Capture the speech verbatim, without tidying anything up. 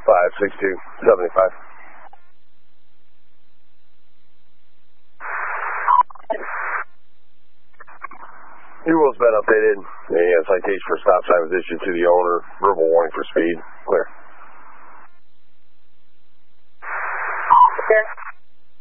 five six two seventy-five. Your wheel's been updated. A citation for stop sign was issued to the owner. Verbal warning for speed.